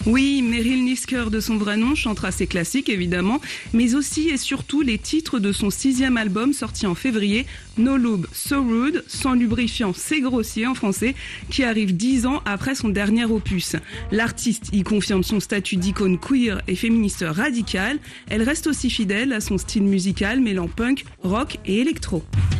Oui, Meryl Nisker de son vrai nom chantera ses classiques évidemment, mais aussi et surtout les titres de son 6e album sorti en février, No Lube, So Rude, sans lubrifiant, c'est grossier en français, qui arrive 10 ans après son dernier opus. L'artiste y confirme son statut d'icône queer et féministe radicale. Elle reste aussi fidèle à son style musical mêlant punk, rock et électro.